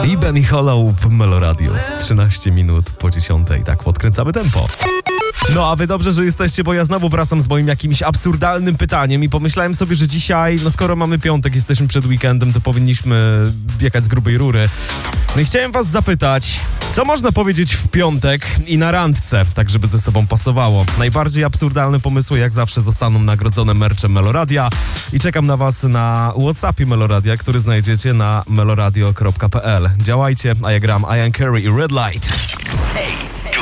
i Benny Hollow w Meloradio. 13 minut po 10. Tak podkręcamy tempo. No a wy dobrze, że jesteście, bo ja znowu wracam z moim jakimś absurdalnym pytaniem i pomyślałem sobie, że dzisiaj, no skoro mamy piątek, jesteśmy przed weekendem, to powinniśmy jechać z grubej rury. No i chciałem was zapytać, co można powiedzieć w piątek i na randce, tak żeby ze sobą pasowało. Najbardziej absurdalne pomysły jak zawsze zostaną nagrodzone merchem Meloradia i czekam na was na WhatsAppie Meloradia, który znajdziecie na meloradio.pl. Działajcie, a ja gram Ian Curry i Red Light.